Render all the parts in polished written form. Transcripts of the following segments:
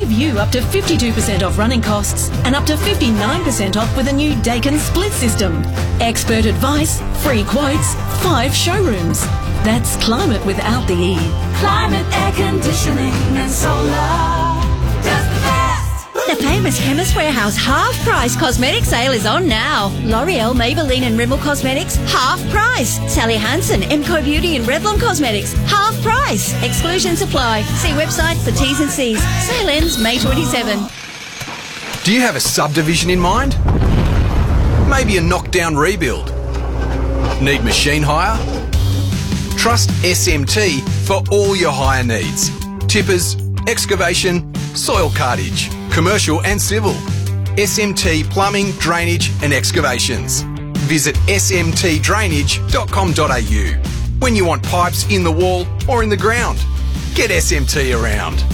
save you up to 52% off running costs and up to 59% off with a new Daikin split system. Expert advice, free quotes, 5 showrooms. That's climate without the E. Climate air conditioning and solar. Just the best. The famous Chemist Warehouse half-price cosmetic sale is on now. L'Oreal, Maybelline and Rimmel Cosmetics, half price. Sally Hansen, Emco Beauty and Revlon Cosmetics, half price. Exclusions apply. See website for T's and C's. Sale ends May 27. Do you have a subdivision in mind? Maybe a knockdown rebuild? Need machine hire? Trust SMT for all your hire needs. Tippers, excavation, soil cartage, commercial and civil. SMT Plumbing, Drainage and Excavations. Visit smtdrainage.com.au. When you want pipes in the wall or in the ground, get SMT around.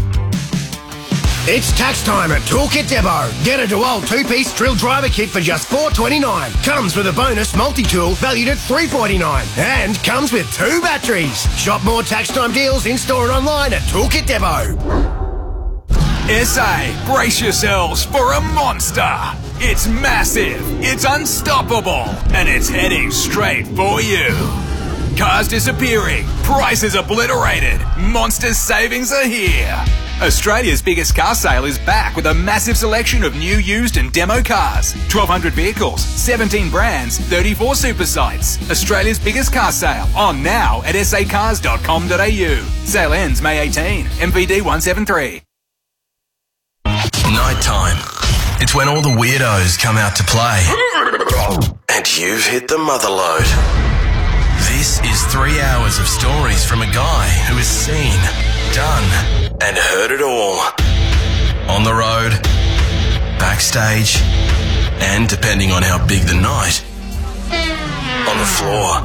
It's tax time at Toolkit Depot. Get a DeWalt 2-piece drill driver kit for just $4.29. Comes with a bonus multi-tool valued at $3.49. And comes with 2 batteries. Shop more tax time deals in-store and online at Toolkit Depot. SA, brace yourselves for a monster. It's massive, it's unstoppable, and it's heading straight for you. Cars disappearing, prices obliterated, monster savings are here. Australia's biggest car sale is back with a massive selection of new, used and demo cars. 1,200 vehicles, 17 brands, 34 super sites. Australia's biggest car sale on now at sacars.com.au. Sale ends May 18. MVD 173. Nighttime. It's when all the weirdos come out to play. And you've hit the mother load. This is 3 hours of stories from a guy who has seen, done, and heard it all. On the road, backstage, and depending on how big the night, on the floor.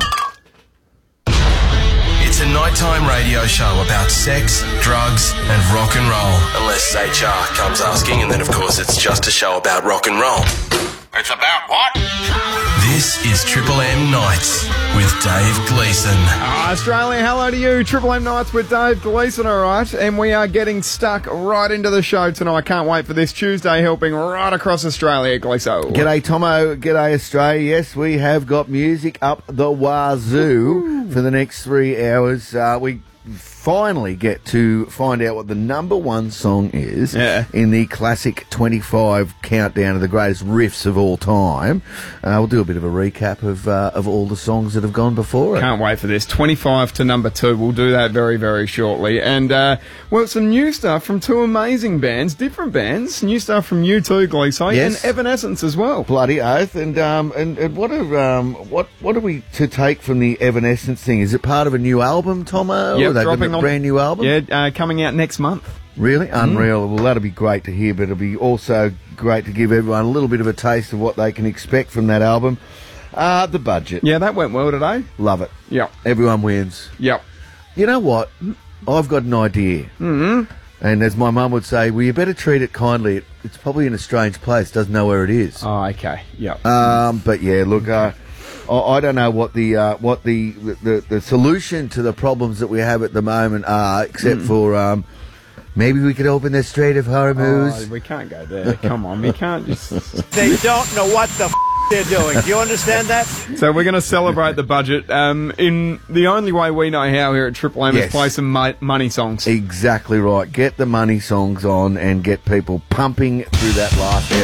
It's a nighttime radio show about sex, drugs, and rock and roll. Unless HR comes asking, and then of course it's just a show about rock and roll. It's about what? This is Triple M Nights with Dave Gleeson. Australia, hello to you. Triple M Nights with Dave Gleeson, all right? And we are getting stuck right into the show tonight. I can't wait for this Tuesday helping right across Australia, Gleeso. G'day, Tomo. G'day, Australia. Yes, we have got music up the wazoo for the next 3 hours. We finally get to find out what the number one song is in the classic 25 countdown of the greatest riffs of all time. We'll do a bit of a recap of all the songs that have gone before it. Can't wait for this. 25 to number 2. We'll do that very, very shortly. And, well, some new stuff from 2 amazing bands, different bands. New stuff from U2, Gleeso, and Evanescence as well. Bloody oath. And what are we to take from the Evanescence thing? Is it part of a new album, Tomo? Yeah, dropping a brand new album? Yeah, coming out next month. Really? Unreal. Well, that'll be great to hear, but it'll be also great to give everyone a little bit of a taste of what they can expect from that album. The budget. Yeah, that went well today. Love it. Yep. Everyone wins. Yep. You know what? I've got an idea. Mm-hmm. And as my mum would say, well, you better treat it kindly. It's probably in a strange place. Doesn't know where it is. Oh, okay. Yep. But yeah, look, I don't know what the solution to the problems that we have at the moment are, except for maybe we could open the Strait of Hormuz. We can't go there. Come on, we can't just... They don't know what the they're doing. Do you understand that? So we're going to celebrate the budget in the only way we know how here at Triple M is play some money songs. Exactly right. Get the money songs on and get people pumping through that last area.